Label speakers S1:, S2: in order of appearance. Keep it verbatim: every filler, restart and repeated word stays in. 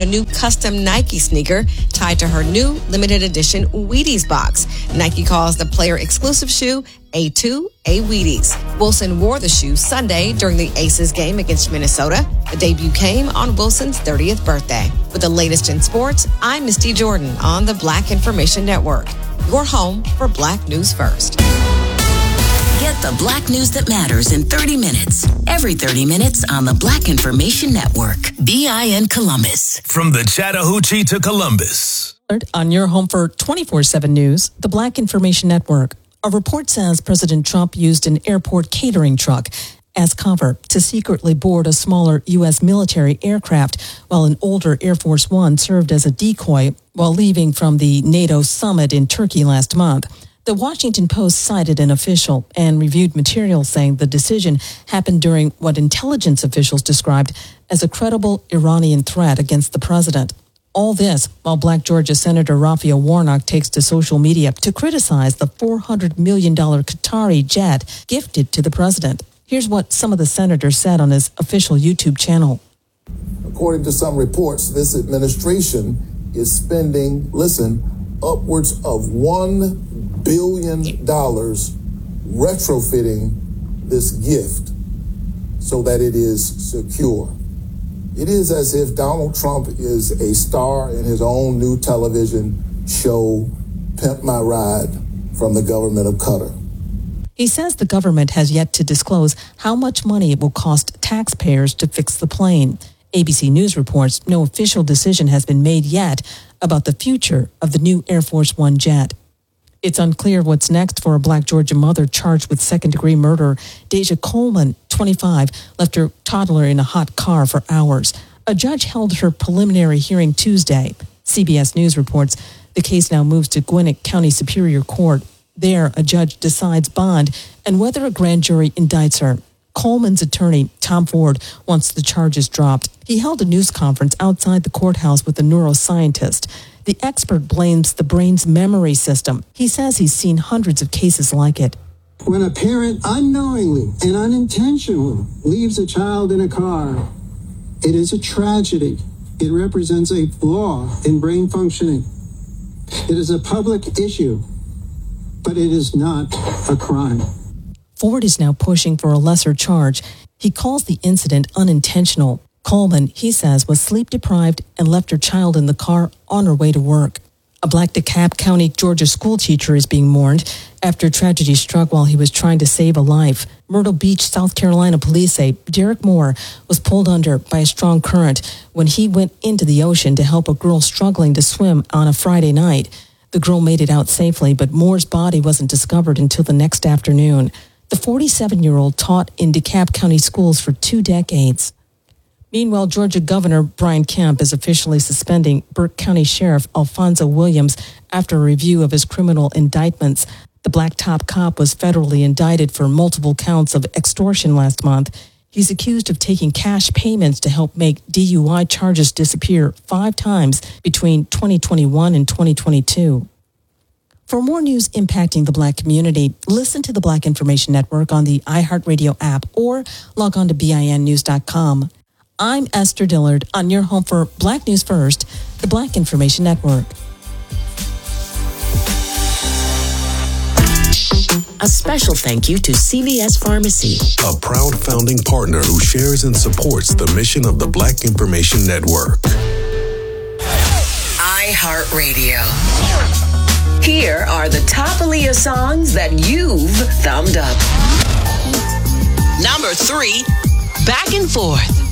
S1: new custom Nike sneaker tied to her new limited edition Wheaties box. Nike calls the player-exclusive shoe A two A Wheaties. Wilson wore the shoe Sunday during the Aces game against Minnesota. The debut came on Wilson's thirtieth birthday. With the latest in sports, I'm Misty Jordan on the Black Information Network. Your home for Black News First.
S2: Get the Black news that matters in thirty minutes. Every thirty minutes on the Black Information Network. B I N Columbus.
S3: From the Chattahoochee to Columbus.
S4: On your home for twenty-four seven News, the Black Information Network. A report says President Trump used an airport catering truck as cover to secretly board a smaller U S military aircraft, while an older Air Force One served as a decoy while leaving from the NATO summit in Turkey last month. The Washington Post cited an official and reviewed material saying the decision happened during what intelligence officials described as a credible Iranian threat against the president. All this while Black Georgia Senator Raphael Warnock takes to social media to criticize the four hundred million dollars Qatari jet gifted to the president. Here's what some of the senators said on his official YouTube channel.
S5: According to some reports, this administration is spending, listen, upwards of one billion dollars retrofitting this gift so that it is secure. It is as if Donald Trump is a star in his own new television show, Pimp My Ride, from the government of Qatar.
S4: He says the government has yet to disclose how much money it will cost taxpayers to fix the plane. A B C News reports no official decision has been made yet about the future of the new Air Force One jet. It's unclear what's next for a Black Georgia mother charged with second-degree murder. Deja Coleman, twenty-five, left her toddler in a hot car for hours. A judge held her preliminary hearing Tuesday. C B S News reports the case now moves to Gwinnett County Superior Court. There, a judge decides bond and whether a grand jury indicts her. Coleman's attorney, Tom Ford, wants the charges dropped. He held a news conference outside the courthouse with a neuroscientist. The expert blames the brain's memory system. He says he's seen hundreds of cases like it.
S6: When a parent unknowingly and unintentionally leaves a child in a car, it is a tragedy. It represents a flaw in brain functioning. It is a public issue, but it is not a crime.
S4: Ford is now pushing for a lesser charge. He calls the incident unintentional. Coleman, he says, was sleep-deprived and left her child in the car on her way to work. A Black DeKalb County, Georgia school teacher is being mourned after tragedy struck while he was trying to save a life. Myrtle Beach, South Carolina police say Derek Moore was pulled under by a strong current when he went into the ocean to help a girl struggling to swim on a Friday night. The girl made it out safely, but Moore's body wasn't discovered until the next afternoon. The forty-seven-year-old taught in DeKalb County schools for two decades. Meanwhile, Georgia Governor Brian Kemp is officially suspending Burke County Sheriff Alfonso Williams after a review of his criminal indictments. The blacktop cop was federally indicted for multiple counts of extortion last month. He's accused of taking cash payments to help make D U I charges disappear five times between twenty twenty-one and twenty twenty-two. For more news impacting the Black community, listen to the Black Information Network on the iHeartRadio app or log on to B I N news dot com. I'm Esther Dillard on your home for Black News First, the Black Information Network.
S2: A special thank you to C V S Pharmacy,
S3: a proud founding partner who shares and supports the mission of the Black Information Network.
S2: iHeartRadio. Here are the top Aaliyah songs that you've thumbed up. Number three, Back and Forth.